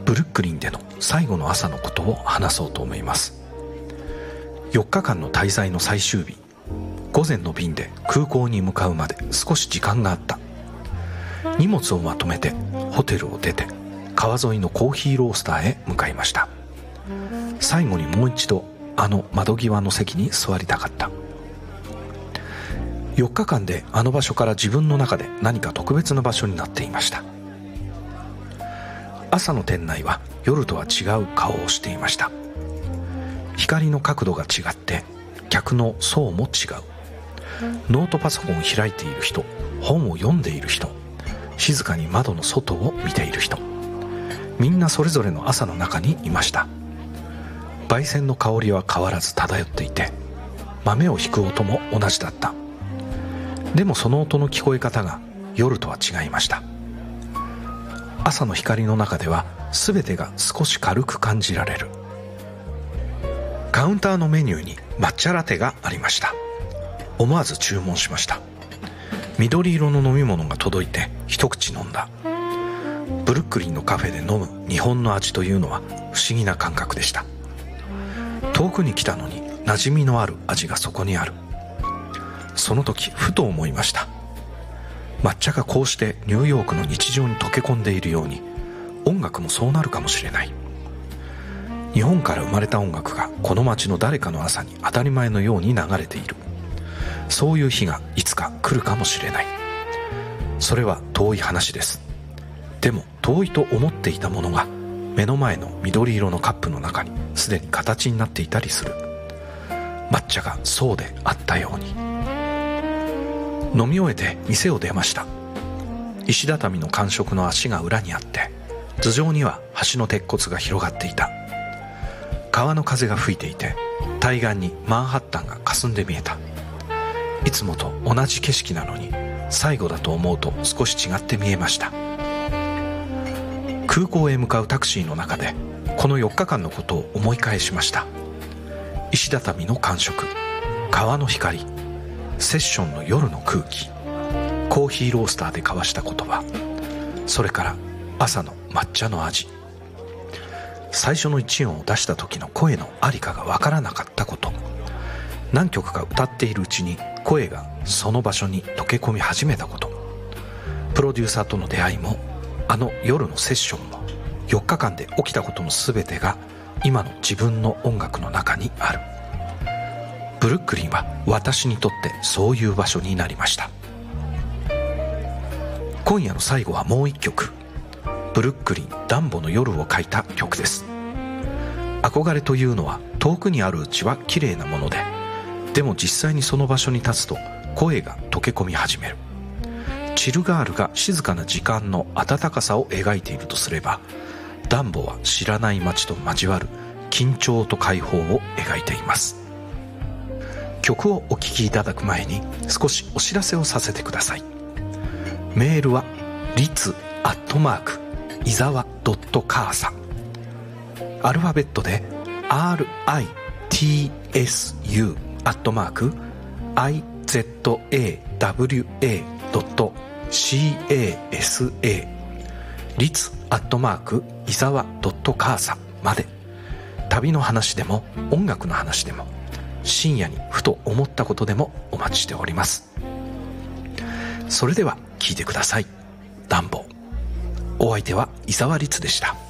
ブルックリンでの最後の朝のことを話そうと思います。4日間の滞在の最終日、午前の便で空港に向かうまで少し時間があった。荷物をまとめてホテルを出て川沿いのコーヒーロースターへ向かいました。最後にもう一度あの窓際の席に座りたかった。4日間であの場所から自分の中で何か特別な場所になっていました。朝の店内は夜とは違う顔をしていました。光の角度が違って客の層も違う。ノートパソコンを開いている人、本を読んでいる人、静かに窓の外を見ている人、みんなそれぞれの朝の中にいました。焙煎の香りは変わらず漂っていて、豆をひく音も同じだった。でもその音の聞こえ方が夜とは違いました。朝の光の中では全てが少し軽く感じられる。カウンターのメニューに抹茶ラテがありました。思わず注文しました。緑色の飲み物が届いて一口飲んだ。ブルックリンのカフェで飲む日本の味というのは不思議な感覚でした。遠くに来たのに馴染みのある味がそこにある。その時ふと思いました。抹茶がこうしてニューヨークの日常に溶け込んでいるように、音楽もそうなるかもしれない。日本から生まれた音楽がこの街の誰かの朝に当たり前のように流れている。そういう日がいつか来るかもしれない。それは遠い話です。でも遠いと思っていたものが目の前の緑色のカップの中にすでに形になっていたりする。抹茶がそうであったように。飲み終えて店を出ました。石畳の感触の足が裏にあって、頭上には橋の鉄骨が広がっていた。川の風が吹いていて、対岸にマンハッタンが霞んで見えた。いつもと同じ景色なのに最後だと思うと少し違って見えました。空港へ向かうタクシーの中でこの4日間のことを思い返しました。石畳の感触、川の光、セッションの夜の空気、コーヒーロースターで交わした言葉、それから朝の抹茶の味。最初の1音を出した時の声のありかがわからなかったこと、何曲か歌っているうちに声がその場所に溶け込み始めたこと、プロデューサーとの出会いもあの夜のセッションも4日間で起きたことの全てが今の自分の音楽の中にある。ブルックリンは私にとってそういう場所になりました。今夜の最後はもう一曲、ブルックリン・ダンボの夜を書いた曲です。憧れというのは遠くにあるうちは綺麗なもので、でも実際にその場所に立つと声が溶け込み始める。チルガールが静かな時間の温かさを描いているとすれば、ダンボは知らない街と交わる緊張と解放を描いています。曲をお聴きいただく前に少しお知らせをさせてください。メールはritz@izawa.casa、アルファベットで ritsu@izawa.casa、 ritz@izawa.casa まで。旅の話でも音楽の話でも、深夜にふと思ったことでもお待ちしております。それでは聞いてください。ダンボ。お相手は伊沢律でした。